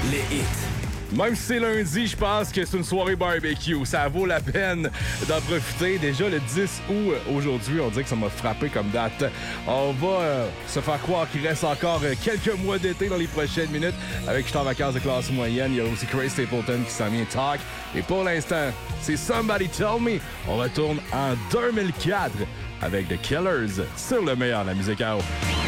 les hits. Même si c'est lundi, je pense que c'est une soirée barbecue. Ça vaut la peine d'en profiter. Déjà le 10 août, aujourd'hui, on dit que ça m'a frappé comme date. On va se faire croire qu'il reste encore quelques mois d'été dans les prochaines minutes. Avec Je suis en vacances de classe moyenne, il y a aussi Chris Stapleton qui s'en vient talk. Et pour l'instant, c'est Somebody Tell Me. On retourne en 2004 avec The Killers sur le meilleur de la musique à eau.